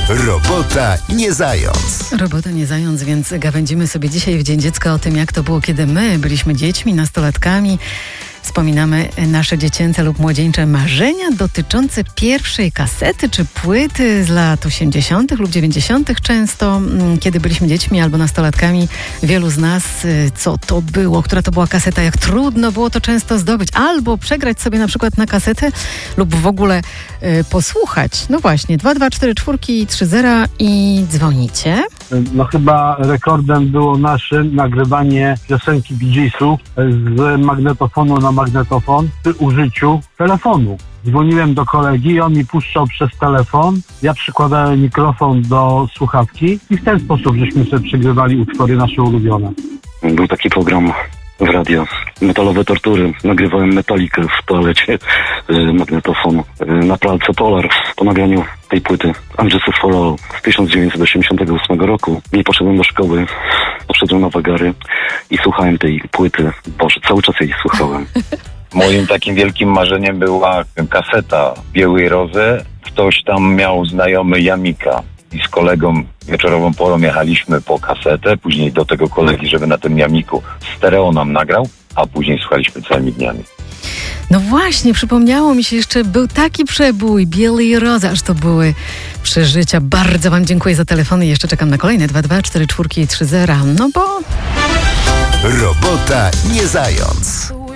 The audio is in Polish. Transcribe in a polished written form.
Robota nie zając. Robota nie zając, więc gawędzimy sobie dzisiaj w Dzień Dziecka o tym, jak to było, kiedy my byliśmy dziećmi, nastolatkami. Wspominamy nasze dziecięce lub młodzieńcze marzenia dotyczące pierwszej kasety czy płyty z lat 80. lub 90. często, kiedy byliśmy dziećmi albo nastolatkami. Wielu z nas, co to było, która to była kaseta, jak trudno było to często zdobyć, albo przegrać sobie na przykład na kasetę lub w ogóle posłuchać. No właśnie, 22430 i dzwonicie. No chyba rekordem było nasze nagrywanie piosenki Bee Geesów z magnetofonu na magnetofon przy użyciu telefonu. Dzwoniłem do kolegi i on mi puszczał przez telefon. Ja przykładałem mikrofon do słuchawki i w ten sposób żeśmy sobie przygrywali utwory nasze ulubione. Był taki program w radio. Metalowe tortury. Nagrywałem Metalikę w toalecie magnetofonu na pralce Polar po nagraniu tej płyty Justice for All z 1988 roku. I poszedłem do szkoły, poszedłem na wagary i słuchałem tej płyty. Boże, cały czas jej słuchałem. Moim takim wielkim marzeniem była kaseta Białej Rozy. Ktoś tam miał znajomy Jamika i z kolegą wieczorową porą jechaliśmy po kasetę, później do tego kolegi, żeby na tym Jamiku stereo nam nagrał, a później słuchaliśmy całymi dniami. No właśnie, przypomniało mi się jeszcze, był taki przebój, Białej Rozy, aż to były przeżycia. Bardzo wam dziękuję za telefony i jeszcze czekam na kolejne 22430. No bo... Robota nie zając.